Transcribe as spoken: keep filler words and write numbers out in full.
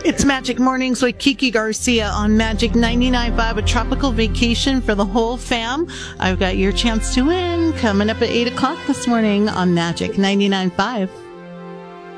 It's Magic Mornings with Kiki Garcia on Magic ninety-nine point five, a tropical vacation for the whole fam. I've got your chance to win coming up at eight o'clock this morning on Magic ninety-nine point five.